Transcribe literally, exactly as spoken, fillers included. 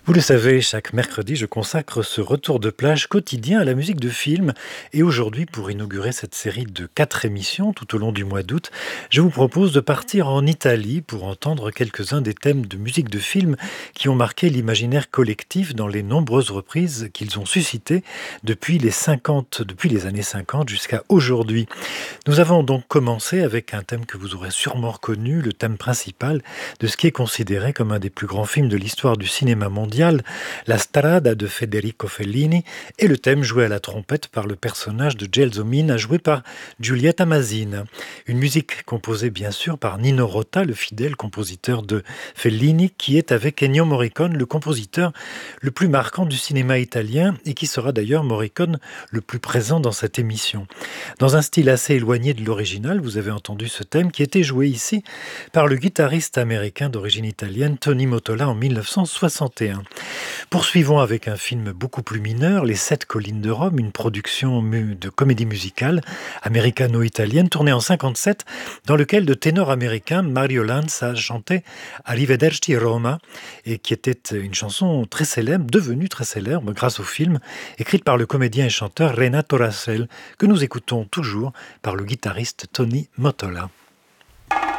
Vous le savez, chaque mercredi, je consacre ce retour de plage quotidien à la musique de film. Et aujourd'hui, pour inaugurer cette série de quatre émissions tout au long du mois d'août, je vous propose de partir en Italie pour entendre quelques-uns des thèmes de musique de film qui ont marqué l'imaginaire collectif dans les nombreuses reprises qu'ils ont suscitées depuis les cinquante, depuis les années cinquante jusqu'à aujourd'hui. Nous avons donc commencé avec un thème que vous aurez sûrement reconnu, le thème principal de ce qui est considéré comme un des plus grands films de l'histoire du cinéma mondial, La Strada de Federico Fellini, et le thème joué à la trompette par le personnage de Gelsomina, joué par Giulietta Masina. Une musique composée bien sûr par Nino Rota, le fidèle compositeur de Fellini, qui est avec Ennio Morricone le compositeur le plus marquant du cinéma italien et qui sera d'ailleurs Morricone le plus présent dans cette émission. Dans un style assez éloigné de l'original, vous avez entendu ce thème qui était joué ici par le guitariste américain d'origine italienne Tony Mottola en mille neuf cent soixante et un. Poursuivons avec un film beaucoup plus mineur, Les Sept Collines de Rome, une production mu- de comédie musicale américano-italienne tournée en cinquante-sept, dans lequel le ténor américain Mario Lanza chantait Arrivederci Roma, et qui était une chanson très célèbre, devenue très célèbre grâce au film, écrite par le comédien et chanteur Renato Rasel, que nous écoutons toujours par le guitariste Tony Mottola.